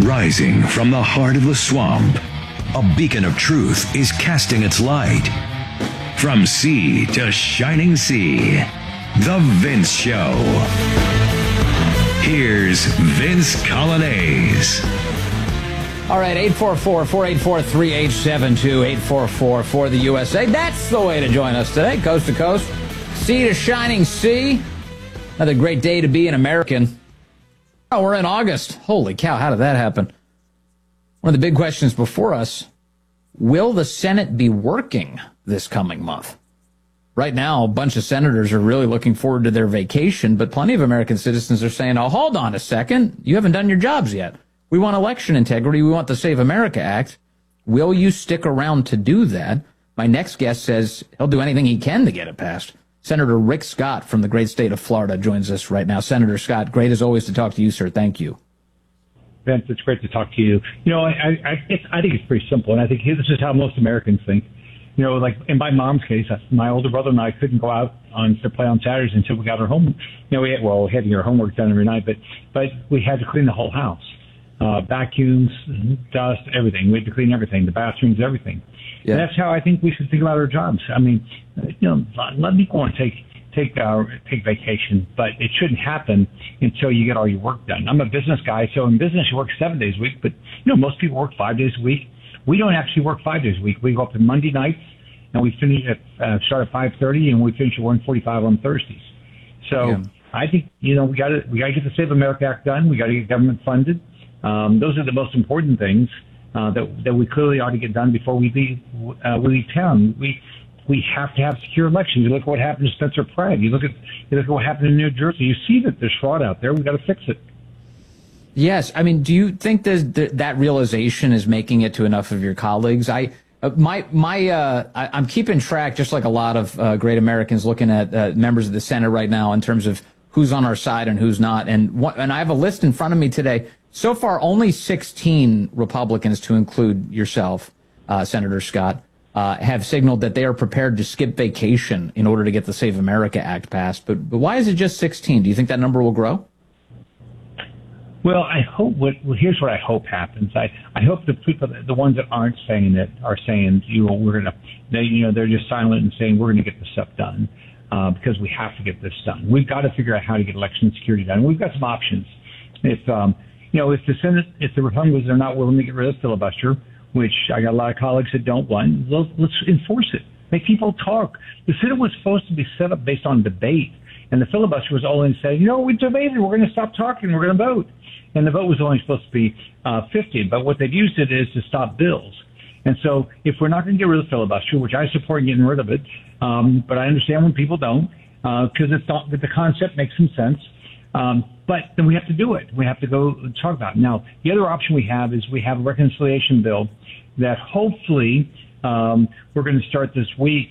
Rising from the heart of the swamp, a beacon of truth is casting its light. From sea to shining sea, The Vince Show. Here's Vince Coglianese. All right, 844-484-3872, 844 for the USA. That's the way to join us today, coast to coast, sea to shining sea. Another great day to be an American. Oh, we're in August. Holy cow, how did that happen? One of the big questions before us, will the Senate be working this coming month? Right now, a bunch of senators are really looking forward to their vacation, but plenty of American citizens are saying, oh, hold on a second, you haven't done your jobs yet. We want election integrity. We want the Save America Act. Will you stick around to do that? My next guest says he'll do anything he can to get it passed. Senator Rick Scott from the great state of Florida joins us right now. Senator Scott, great as always to talk to you, sir. Thank you. Vince, it's great to talk to you. You know, I think it's pretty simple, and I think this is how most Americans think. You know, like in my mom's case, my older brother and I couldn't go out to play on Saturdays until we got our home. You know, we had to get our homework done every night, but we had to clean the whole house. Vacuums, dust, everything. We had to clean everything, the bathrooms, everything. Yeah. And that's how I think we should think about our jobs. I mean, you know, let people want to take vacation, but it shouldn't happen until you get all your work done. I'm a business guy, so in business you work 7 days a week, but you know most people work 5 days a week. We don't actually work 5 days a week. We go up to Monday nights and we finish start at 5:30 and we finish at 1:45 on Thursdays. So yeah. I think we got to get the Save America Act done. We got to get government funded. Those are the most important things that we clearly ought to get done before we leave town. We have to have secure elections. You look at what happened to Spencer Pratt. You look at what happened in New Jersey. You see that there's fraud out there. We've got to fix it. Yes. I mean, do you think that realization is making it to enough of your colleagues? I'm keeping track, just like a lot of great Americans, looking at members of the Senate right now in terms of who's on our side and who's not. And I have a list in front of me today. So far, only 16 Republicans, to include yourself, Senator Scott, have signaled that they are prepared to skip vacation in order to get the Save America Act passed. But why is it just 16? Do you think that number will grow? Well, here's what I hope happens. I hope the people, the ones that aren't saying it, are saying, they're just silent and saying we're going to get this stuff done because we have to get this done. We've got to figure out how to get election security done. We've got some options. If the Republicans are not willing to get rid of filibuster, which I got a lot of colleagues that don't want, let's enforce it. Make people talk. The Senate was supposed to be set up based on debate, and the filibuster was only saying, we debated, we're going to stop talking, we're going to vote. And the vote was only supposed to be 50, but what they've used it is to stop bills. And so if we're not going to get rid of the filibuster, which I support getting rid of it, but I understand when people don't, because the concept makes some sense. But then we have to do it. We have to go and talk about it. Now, the other option we have is we have a reconciliation bill that hopefully we're going to start this week,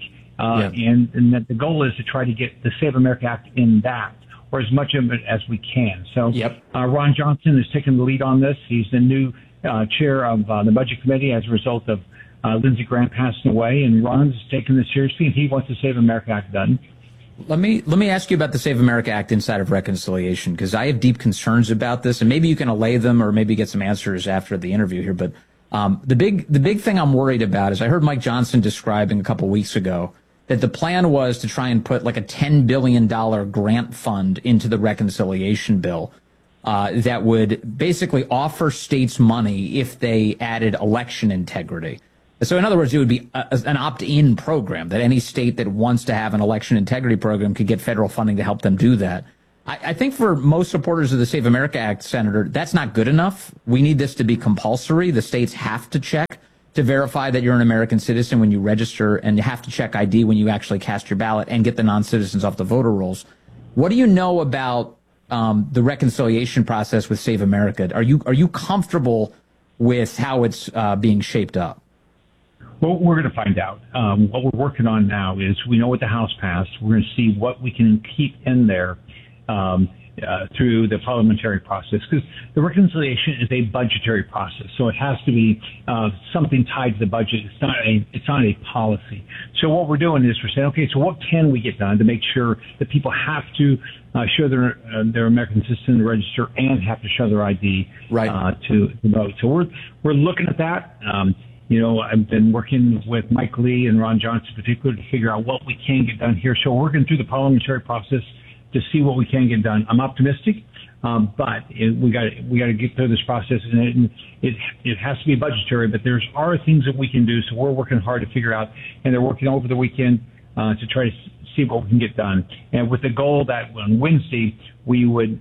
and that the goal is to try to get the Save America Act in that, or as much of it as we can. So Ron Johnson is taking the lead on this. He's the new chair of the Budget Committee as a result of Lindsey Graham passing away, and Ron's taking this seriously, and he wants the Save America Act done. Let me ask you about the Save America Act inside of reconciliation, because I have deep concerns about this, and maybe you can allay them or maybe get some answers after the interview here. But the big thing I'm worried about is I heard Mike Johnson describing a couple weeks ago that the plan was to try and put like a $10 billion grant fund into the reconciliation bill that would basically offer states money if they added election integrity. So in other words, it would be an opt-in program that any state that wants to have an election integrity program could get federal funding to help them do that. I think for most supporters of the Save America Act, Senator, that's not good enough. We need this to be compulsory. The states have to check to verify that you're an American citizen when you register, and you have to check ID when you actually cast your ballot and get the non-citizens off the voter rolls. What do you know about the reconciliation process with Save America? Are you comfortable with how it's being shaped up? Well, we're going to find out. What we're working on now is we know what the House passed. We're going to see what we can keep in there through the parliamentary process, because the reconciliation is a budgetary process, so it has to be something tied to the budget. It's not a policy. So what we're doing is we're saying, okay, so what can we get done to make sure that people have to show their American citizen to register and have to show their ID to vote. So we're looking at that. I've been working with Mike Lee and Ron Johnson in particular to figure out what we can get done here. So we're working through the parliamentary process to see what we can get done. I'm optimistic, but we got to get through this process, and it has to be budgetary. But there are things that we can do. So we're working hard to figure out, and they're working over the weekend to try to see what we can get done. And with the goal that on Wednesday we would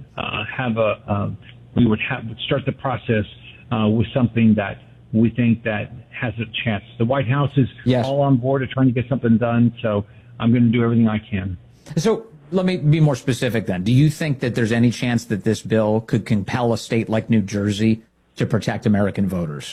start the process with something that we think that has a chance. The White House is all on board of trying to get something done, so I'm going to do everything I can. So let me be more specific then. Do you think that there's any chance that this bill could compel a state like New Jersey to protect American voters?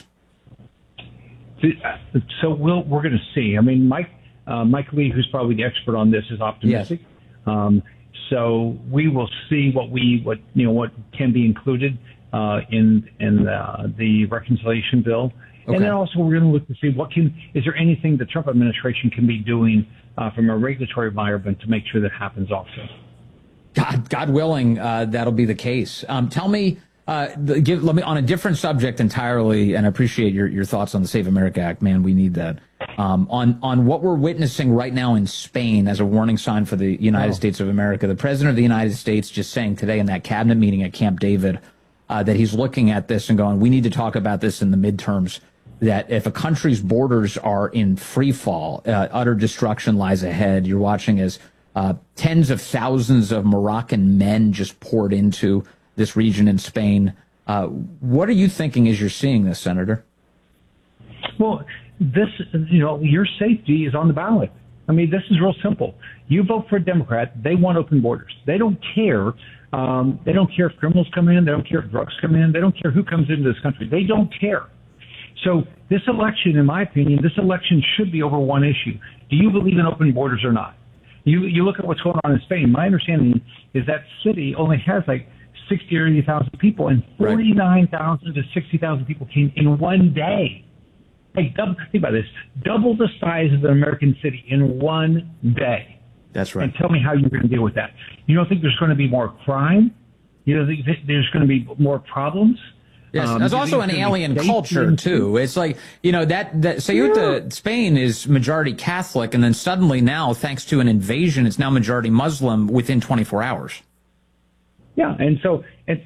So we're going to see. I mean, Mike Lee, who's probably the expert on this, is optimistic. Yes. So we will see what can be included in the reconciliation bill. Okay. And then also we're going to look to see is there anything the Trump administration can be doing from a regulatory environment to make sure that happens also. God willing, that'll be the case. Tell me, let me on a different subject entirely, and I appreciate your thoughts on the Save America Act. Man, we need that. On what we're witnessing right now in Spain as a warning sign for the United States of America. The president of the United States just saying today in that cabinet meeting at Camp David that he's looking at this and going, we need to talk about this in the midterms, that if a country's borders are in free fall, utter destruction lies ahead. You're watching as tens of thousands of Moroccan men just poured into this region in Spain. What are you thinking as you're seeing this, Senator? Well, your safety is on the ballot. I mean, this is real simple. You vote for a Democrat, they want open borders. They don't care. They don't care if criminals come in. They don't care if drugs come in. They don't care who comes into this country. They don't care. So this election, in my opinion, should be over one issue. Do you believe in open borders or not? You look at what's going on in Spain. My understanding is that city only has like 60 or 80,000 people, and 49,000 to 60,000 people came in one day. Think about this. Double the size of an American city in one day. That's right. And tell me how you're going to deal with that. You don't think there's going to be more crime? You don't think there's going to be more problems? Yes, there's also an alien culture, too. It's like, that Ceuta, Spain is majority Catholic, and then suddenly now, thanks to an invasion, it's now majority Muslim within 24 hours. Yeah, and so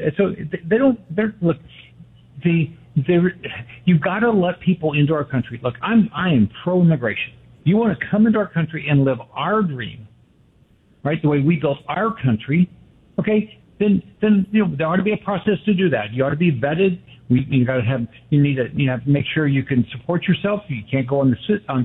you've got to let people into our country. Look, I am pro-immigration. You want to come into our country and live our dream, right? The way we built our country, okay? Then there ought to be a process to do that. You ought to be vetted. You need to have to make sure you can support yourself. You can't go on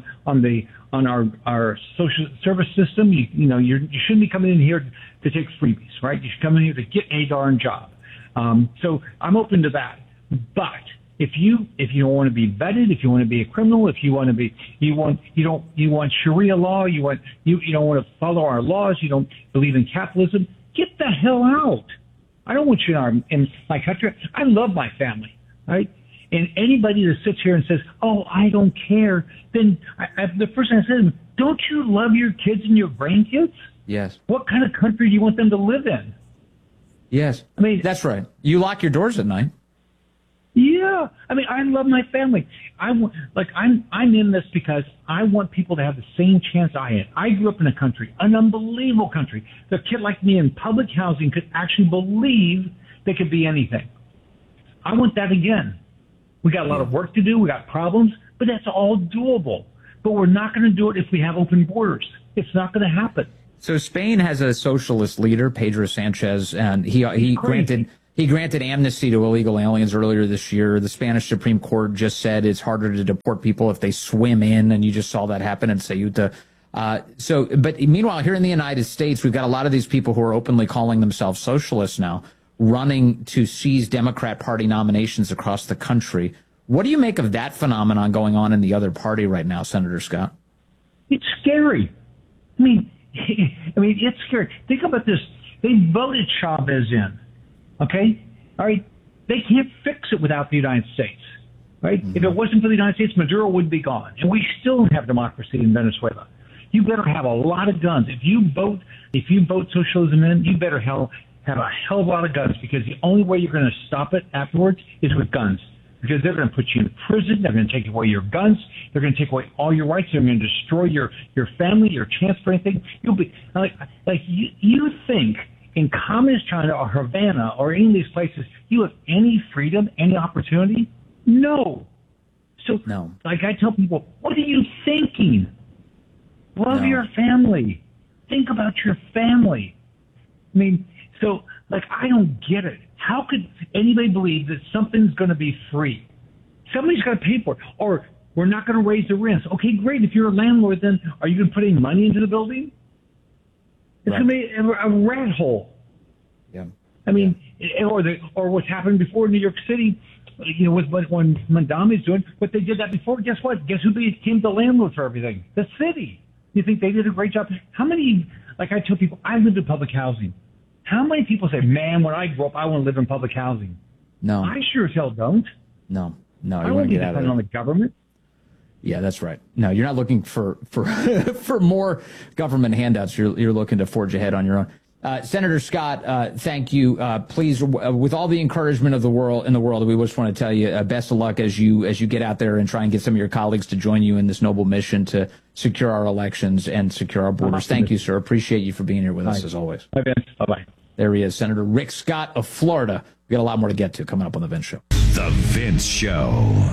our social service system. You shouldn't be coming in here to take freebies, right? You should come in here to get a darn job. So I'm open to that. But if you don't want to be vetted, if you want to be a criminal, if you want to be you want Sharia law, you don't want to follow our laws, you don't believe in capitalism, get the hell out. I don't want you in my country. I love my family, right? And anybody that sits here and says, "Oh, I don't care," then the first thing I said, don't you love your kids and your grandkids? Yes. What kind of country do you want them to live in? Yes. I mean, that's right. You lock your doors at night. Yeah, I mean, I love my family. I'm in this because I want people to have the same chance I had. I grew up in a country, an unbelievable country. The kid like me in public housing could actually believe they could be anything. I want that again. We got a lot of work to do. We got problems, but that's all doable. But we're not going to do it if we have open borders. It's not going to happen. So Spain has a socialist leader, Pedro Sanchez, and he granted amnesty to illegal aliens earlier this year. The Spanish Supreme Court just said it's harder to deport people if they swim in, and you just saw that happen in Ceuta. But meanwhile, here in the United States, we've got a lot of these people who are openly calling themselves socialists now, running to seize Democrat Party nominations across the country. What do you make of that phenomenon going on in the other party right now, Senator Scott? It's scary. I mean, it's scary. Think about this. They voted Chavez in. Okay? All right? They can't fix it without the United States. Right? If it wasn't for the United States, Maduro would be gone. And we still don't have democracy in Venezuela. You better have a lot of guns. If you vote socialism in, you better have a hell of a lot of guns, because the only way you're going to stop it afterwards is with guns. Because they're going to put you in prison. They're going to take away your guns. They're going to take away all your rights. They're going to destroy your family, your chance for anything. You'll be you think in communist China or Havana or any of these places you have any freedom, any opportunity? No. So, no. Like I tell people, what are you thinking? Love your family. Think about your family. I mean, so, like, I don't get it. How could anybody believe that something's going to be free? Somebody's got to pay for it. Or we're not going to raise the rents. Okay, great. If you're a landlord, then are you going to put any money into the building? It's going to be a rat hole. Yeah. I mean, or what's happened before in New York City, you know, with when Mondami's doing, but they did that before. Guess what? Guess who became the landlord for everything? The city. You think they did a great job? How many, like I tell people, I lived in public housing. How many people say, man, when I grow up, I want to live in public housing? No. I sure as hell don't. No. I want to be dependent on the government. Yeah, that's right. No, you're not looking for for more government handouts. You're looking to forge ahead on your own. Senator Scott, thank you. Please, with all the encouragement of the world, we just want to tell you best of luck as you get out there and try and get some of your colleagues to join you in this noble mission to secure our elections and secure our borders. Thank you, sir. Appreciate you for being here with us as always. Bye, Vince. Bye-bye. There he is, Senator Rick Scott of Florida. We got a lot more to get to coming up on The Vince Show. The Vince Show.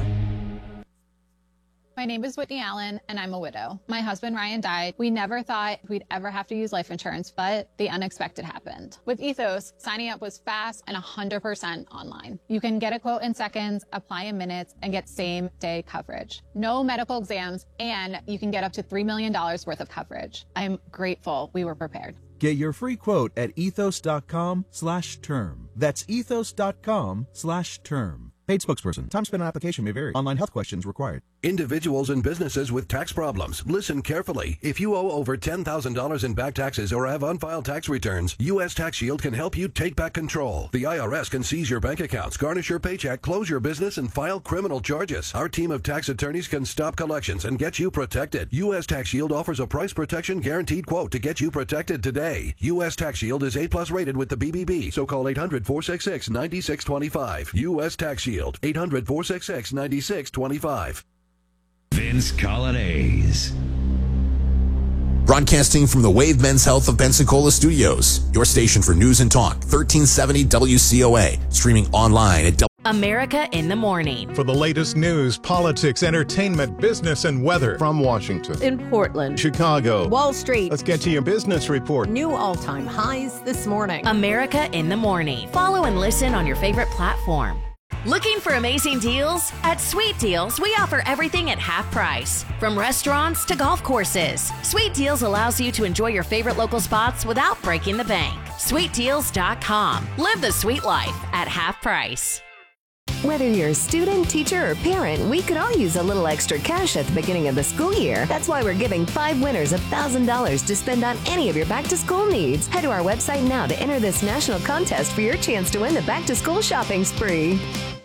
My name is Whitney Allen, and I'm a widow. My husband, Ryan, died. We never thought we'd ever have to use life insurance, but the unexpected happened. With Ethos, signing up was fast and 100% online. You can get a quote in seconds, apply in minutes, and get same-day coverage. No medical exams, and you can get up to $3 million worth of coverage. I'm grateful we were prepared. Get your free quote at ethos.com/term. That's ethos.com/term. Paid spokesperson. Time spent on application may vary. Online health questions required. Individuals and businesses with tax problems, listen carefully. If you owe over $10,000 in back taxes or have unfiled tax returns, U.S. Tax Shield can help you take back control. The IRS can seize your bank accounts, garnish your paycheck, close your business, and file criminal charges. Our team of tax attorneys can stop collections and get you protected. U.S. Tax Shield offers a price protection guaranteed quote to get you protected today. U.S. Tax Shield is A+ rated with the BBB, so call 800-466-9625. U.S. Tax Shield, 800-466-9625. Vince Colonnese. Broadcasting from the Wave Men's Health of Pensacola Studios, your station for news and talk, 1370 WCOA, streaming online at America in the Morning. For the latest news, politics, entertainment, business, and weather. From Washington, in Portland, Chicago, Wall Street. Let's get to your business report. New all-time highs this morning. America in the Morning. Follow and listen on your favorite platform. Looking for amazing deals? At Sweet Deals, we offer everything at half price. From restaurants to golf courses, Sweet Deals allows you to enjoy your favorite local spots without breaking the bank. SweetDeals.com. Live the sweet life at half price. Whether you're a student, teacher, or parent, we could all use a little extra cash at the beginning of the school year. That's why we're giving 5 winners $1,000 to spend on any of your back-to-school needs. Head to our website now to enter this national contest for your chance to win the back-to-school shopping spree.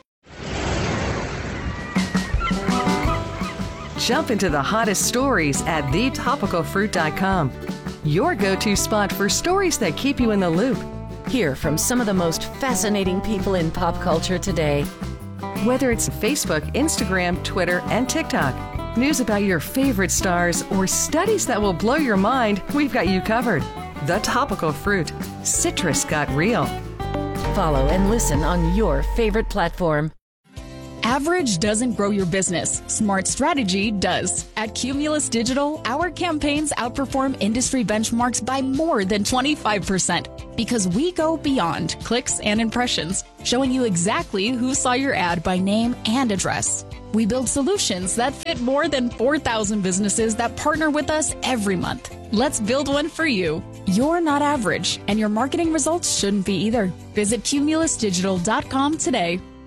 Jump into the hottest stories at thetopicalfruit.com. Your go-to spot for stories that keep you in the loop. Hear from some of the most fascinating people in pop culture today. Whether it's Facebook, Instagram, Twitter, and TikTok, news about your favorite stars, or studies that will blow your mind, we've got you covered. The Topical Fruit. Citrus got real. Follow and listen on your favorite platform. Average doesn't grow your business. Smart strategy does. At Cumulus Digital, our campaigns outperform industry benchmarks by more than 25% because we go beyond clicks and impressions, showing you exactly who saw your ad by name and address. We build solutions that fit more than 4,000 businesses that partner with us every month. Let's build one for you. You're not average, and your marketing results shouldn't be either. Visit cumulusdigital.com today.